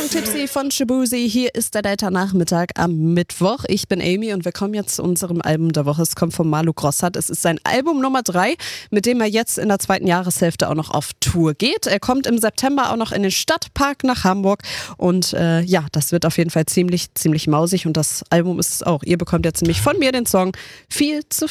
Tipsy von Shaboozey. Hier ist der Delta-Nachmittag am Mittwoch. Ich bin Amy und wir kommen jetzt zu unserem Album der Woche. Es kommt von Malu Grossart. Es ist sein Album Nummer 3, mit dem er jetzt in der zweiten Jahreshälfte auch noch auf Tour geht. Er kommt im September auch noch in den Stadtpark nach Hamburg und ja, das wird auf jeden Fall ziemlich mausig und das Album ist es auch. Ihr bekommt jetzt nämlich von mir den Song Viel zu